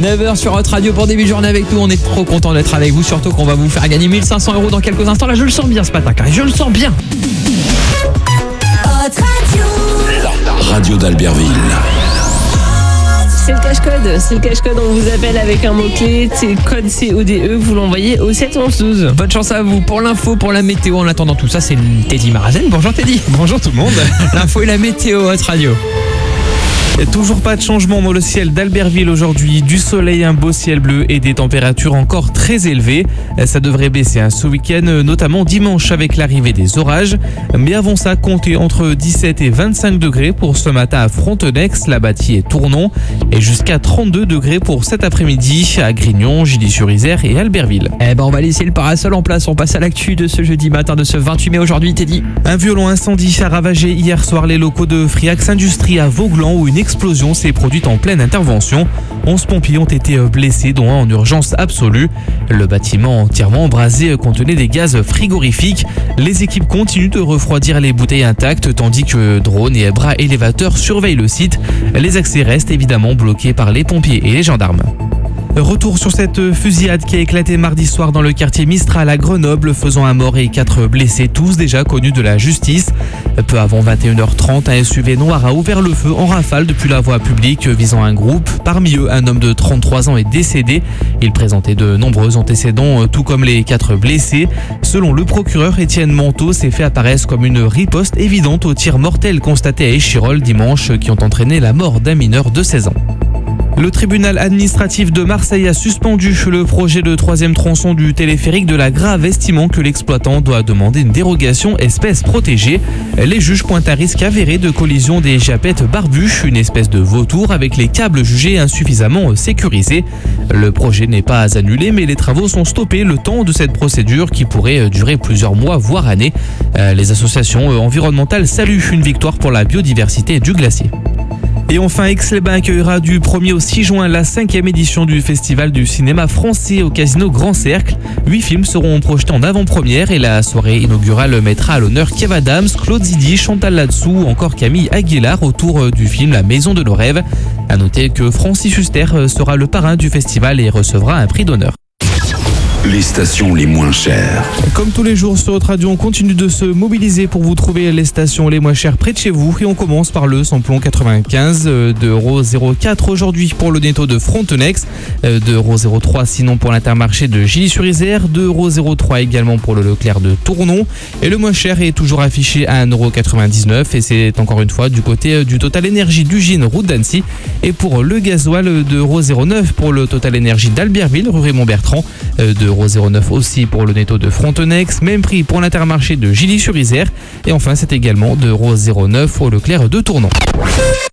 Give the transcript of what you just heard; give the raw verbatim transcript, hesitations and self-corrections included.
neuf heures sur Hot Radio pour début de journée avec nous. On est trop content d'être avec vous, surtout qu'on va vous faire gagner mille cinq cents euros dans quelques instants. Là, je le sens bien ce matin, car je le sens bien. Hot Radio. La radio d'Albertville. C'est le cache-code, c'est le cache-code, on vous appelle avec un mot-clé, c'est code C O D E, vous l'envoyez au sept onze douze. Bonne chance à vous pour l'info, pour la météo. En attendant tout ça, c'est Teddy Marazen. Bonjour Teddy. Bonjour tout le monde. L'info et la météo Hot Radio. Et toujours pas de changement dans le ciel d'Albertville aujourd'hui, du soleil, un beau ciel bleu et des températures encore très élevées. Ça devrait baisser hein, ce week-end, notamment dimanche avec l'arrivée des orages. Mais avant ça, comptez entre dix-sept et vingt-cinq degrés pour ce matin à Frontenex, La Bâtie et Tournon, et jusqu'à trente-deux degrés pour cet après-midi à Grignon, Gilly-sur-Isère et Albertville. Eh ben on va laisser le parasol en place, on passe à l'actu de ce jeudi matin de ce vingt-huit mai aujourd'hui Teddy. Un violent incendie a ravagé hier soir les locaux de Friax Industrie à Vauglan où une explosion s'est produite en pleine intervention. onze pompiers ont été blessés, dont un en urgence absolue. Le bâtiment entièrement embrasé contenait des gaz frigorifiques. Les équipes continuent de refroidir les bouteilles intactes, tandis que drones et bras élévateurs surveillent le site. Les accès restent évidemment bloqués par les pompiers et les gendarmes. Retour sur cette fusillade qui a éclaté mardi soir dans le quartier Mistral à Grenoble, faisant un mort et quatre blessés, tous déjà connus de la justice. Peu avant vingt et une heures trente, un S U V noir a ouvert le feu en rafale depuis la voie publique visant un groupe. Parmi eux, un homme de trente-trois ans est décédé. Il présentait de nombreux antécédents, tout comme les quatre blessés. Selon le procureur, Étienne Manteau, ces faits apparaissent comme une riposte évidente aux tirs mortels constatés à Échirolles dimanche qui ont entraîné la mort d'un mineur de seize ans. Le tribunal administratif de Marseille a suspendu le projet de troisième tronçon du téléphérique de la Grave, estimant que l'exploitant doit demander une dérogation espèce protégée. Les juges pointent un risque avéré de collision des japettes barbues, une espèce de vautour avec les câbles jugés insuffisamment sécurisés. Le projet n'est pas annulé, mais les travaux sont stoppés le temps de cette procédure qui pourrait durer plusieurs mois, voire années. Les associations environnementales saluent une victoire pour la biodiversité du glacier. Et enfin, Aix-les-Bains accueillera du premier au six juin la cinquième édition du Festival du cinéma français au Casino Grand Cercle. Huit films seront projetés en avant-première et la soirée inaugurale mettra à l'honneur Kev Adams, Claude Zidi, Chantal Latsou ou encore Camille Aguilar autour du film La Maison de nos rêves. À noter que Francis Huster sera le parrain du festival et recevra un prix d'honneur. Les stations les moins chères. Comme tous les jours sur Hot Radio, on continue de se mobiliser pour vous trouver les stations les moins chères près de chez vous. Et on commence par le samplon quatre-vingt-quinze, deux euros zéro quatre aujourd'hui pour le Netto de Frontenex, deux euros zéro trois sinon pour l'Intermarché de Gilly-sur-Isère, deux euros zéro trois également pour le Leclerc de Tournon. Et le moins cher est toujours affiché à un euro quatre-vingt-dix-neuf et c'est encore une fois du côté du Total Énergie d'Ugine, route d'Annecy. Et pour le gasoil, deux euros zéro neuf pour le Total Énergie d'Albertville, rue Raymond-Bertrand, deux euros zéro neuf aussi pour le Netto de Frontenex, même prix pour l'Intermarché de Gilly-sur-Isère et enfin c'est également deux euros zéro neuf au Leclerc de Tournon.